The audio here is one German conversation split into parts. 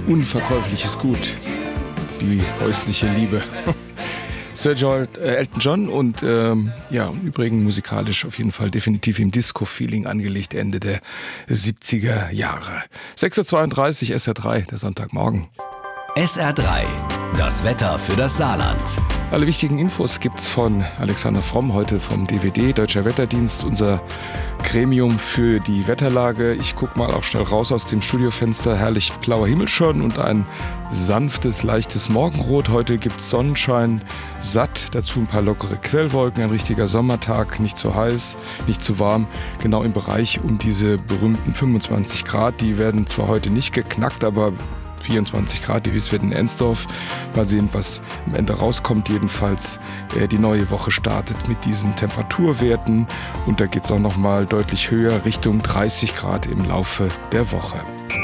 unverkäufliches Gut, die häusliche Liebe. Elton John und im Übrigen musikalisch auf jeden Fall definitiv im Disco-Feeling angelegt, Ende der 70er Jahre. 6.32 Uhr, SR3, der Sonntagmorgen. SR3, das Wetter für das Saarland. Alle wichtigen Infos gibt's von Alexander Fromm, heute vom DWD, Deutscher Wetterdienst, unser Gremium für die Wetterlage. Ich gucke mal auch schnell raus aus dem Studiofenster. Herrlich blauer Himmel schon und ein sanftes, leichtes Morgenrot. Heute gibt's Sonnenschein, satt, dazu ein paar lockere Quellwolken, ein richtiger Sommertag, nicht zu heiß, nicht zu warm. Genau im Bereich um diese berühmten 25 Grad. Die werden zwar heute nicht geknackt, aber 24 Grad, die Höchstwerte in Ensdorf. Mal sehen, was am Ende rauskommt. Jedenfalls die neue Woche startet mit diesen Temperaturwerten. Und da geht es auch noch mal deutlich höher, Richtung 30 Grad im Laufe der Woche.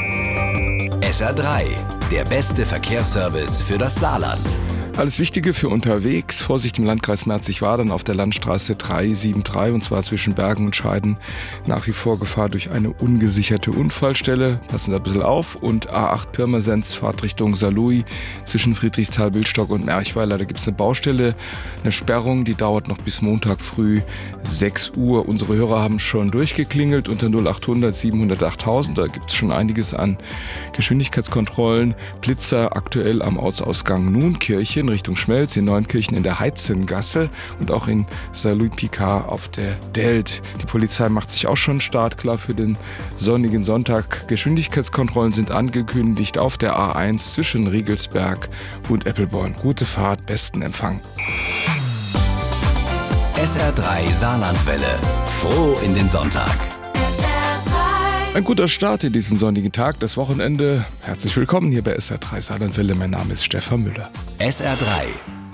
SR3, der beste Verkehrsservice für das Saarland. Alles Wichtige für unterwegs. Vorsicht im Landkreis Merzig-Wadern auf der Landstraße 373, und zwar zwischen Bergen und Scheiden. Nach wie vor Gefahr durch eine ungesicherte Unfallstelle. Passen Sie ein bisschen auf. Und A8 Pirmasens, Fahrtrichtung Saarlouis zwischen Friedrichsthal, Wildstock und Merchweiler. Da gibt es eine Baustelle, eine Sperrung, die dauert noch bis Montag früh 6 Uhr. Unsere Hörer haben schon durchgeklingelt unter 0800 700 8000. Da gibt es schon einiges an Geschwindigkeitskontrollen. Blitzer aktuell am Ortsausgang Nunkirchen Richtung Schmelz, in Neunkirchen in der Heizengasse und auch in Saarlouis-Picard auf der Delt. Die Polizei macht sich auch schon startklar für den sonnigen Sonntag. Geschwindigkeitskontrollen sind angekündigt auf der A1 zwischen Riegelsberg und Eppelborn. Gute Fahrt, besten Empfang. SR3 Saarlandwelle. Froh in den Sonntag. Ein guter Start in diesen sonnigen Tag, das Wochenende. Herzlich willkommen hier bei SR3 Saarlandwelle. Mein Name ist Stefan Müller. SR3,